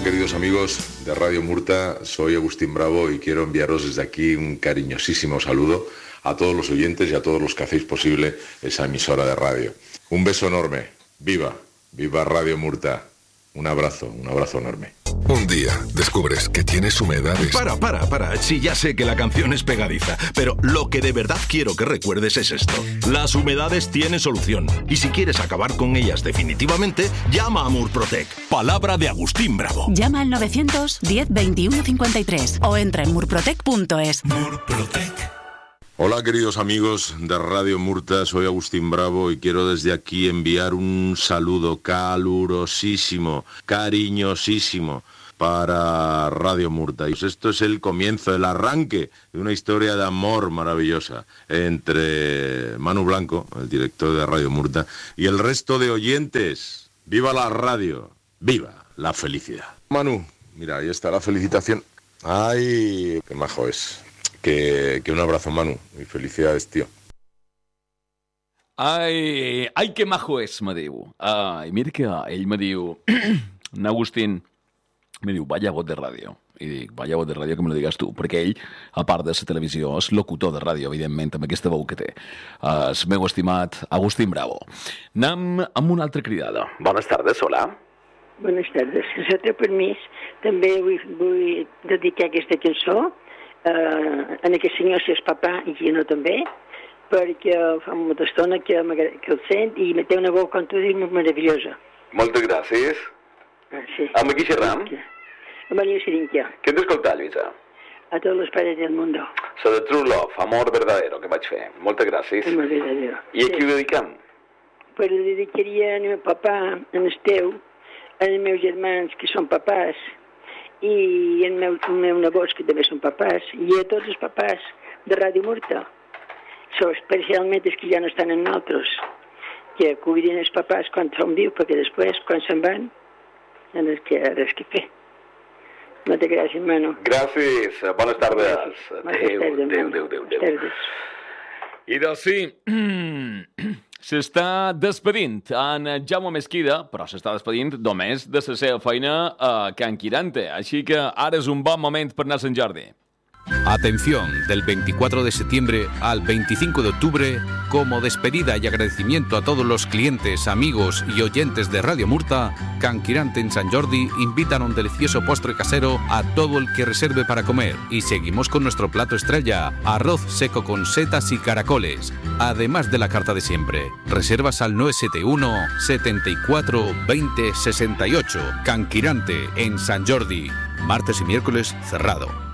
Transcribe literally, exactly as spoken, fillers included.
queridos amigos de Radio Murta, soy Agustín Bravo y quiero enviaros desde aquí un cariñosísimo saludo a todos los oyentes y a todos los que hacéis posible esa emisora de radio. Un beso enorme. ¡Viva! ¡Viva Radio Murta! Un abrazo, un abrazo enorme. Un día descubres que tienes humedades. Para, para, para. Sí, ya sé que la canción es pegadiza, pero lo que de verdad quiero que recuerdes es esto. Las humedades tienen solución. Y si quieres acabar con ellas definitivamente, llama a Murprotec. Palabra de Agustín Bravo. Llama al novecientos diez veintiuno cincuenta y tres o entra en murprotec punto es. Murprotec. Hola queridos amigos de Radio Murta, soy Agustín Bravo y quiero desde aquí enviar un saludo calurosísimo, cariñosísimo para Radio Murta. Y esto es el comienzo, el arranque de una historia de amor maravillosa entre Manu Blanco, el director de Radio Murta, y el resto de oyentes. ¡Viva la radio! ¡Viva la felicidad! Manu, mira, ahí está la felicitación. ¡Ay, qué majo es! Que, que un abrazo, Manu, y felicidades, tío. Ai, ai, que majo és, me diu. Ai, mira que ell me diu... Agustín, me diu, vaya voz de ràdio. I dic, vaya voz de ràdio que me lo digues tu, perquè ell, a part de la televisió, és locutor de ràdio, evidentment, amb aquesta veu que té. El meu estimat Agustín Bravo. Anem amb una altra cridada. Bones tardes, hola. Bones tardes. Si el teu permís, també vull, vull dedicar aquesta cançó Uh, en aquest senyor si és papà i qui no també, perquè fa molta estona que, que el sent i té una veu, com tu dius, meravellosa. Moltes gràcies. Ah, sí. Amb qui xerram? Amb Maria Sirinquia. Què hem d'escoltar, Lluïsa? A tots los padres del mundo. So de True Love, Amor Verdadero, que vaig fer. Moltes gràcies. Amor Verdadero. I a qui ho dediquem? Pues ho dedicaria al meu papà, en el teu, als meus germans, que són papàs, i el meu, el meu nebot, que també són papàs, i a tots els papàs de Ràdio Murta. So, especialment els que ja no estan en nosaltres, que cuidin els papàs quan són vius, perquè després, quan se'n van, han de res que fer. Moltes gràcies, Manu. Gràcies, bones tardes. Adéu, adéu, adéu, adéu. I doncs sí, s'està despedint en Jaume Mesquida, però s'està despedint només de la seva feina a Can Quirante. Així que ara és un bon moment per anar a Sant Jordi. Atención, del veinticuatro de septiembre al veinticinco de octubre, como despedida y agradecimiento a todos los clientes, amigos y oyentes de Radio Murta, Can Quirante en Sant Jordi invitan a un delicioso postre casero a todo el que reserve para comer. Y seguimos con nuestro plato estrella, arroz seco con setas y caracoles, además de la carta de siempre. Reservas al nueve siete uno, setenta y cuatro, veinte, sesenta y ocho. Can Quirante en Sant Jordi, martes y miércoles cerrado.